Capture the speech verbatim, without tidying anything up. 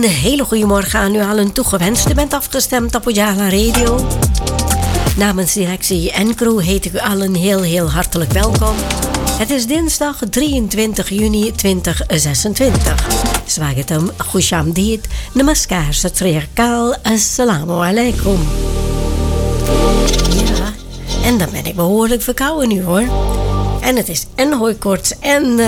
Een hele goede morgen aan u allen toegewenst. U bent afgestemd op Ojala Radio. Namens directie en crew heet ik u allen heel heel hartelijk welkom. Het is dinsdag drieëntwintig juni tweeduizend zesentwintig. Swagatam Khusham Deed, Namaskar Satriyakal, Assalamu alaikum. Ja, en dan ben ik behoorlijk verkouden nu hoor. En het is en hooikoorts en uh,